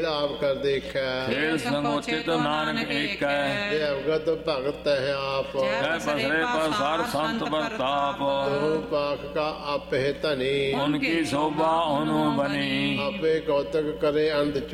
ਆਪ ਕਰ ਦੇਖੈ। ਖੇਲ ਸੰਗੋਚਿਤ ਨਾਨਕ ਏਕੈ। ਜੇ ਅਵਗਤ ਭਗਤ ਹੈ ਆਪ। ਜੈ ਪਸਰੇ ਪਰ ਸਰ ਸੰਤ ਪ੍ਰਤਾਪ। ਤੂੰ ਪਾਖ ਕਾ ਆਪੇ ਧਨੀ। ਉਨਕੀ ਸੋਭਾ ਉਹਨੂੰ ਬਣੀ। ਆਪੇ ਕੌਤਕ ਕਰੇ ਅੰਧ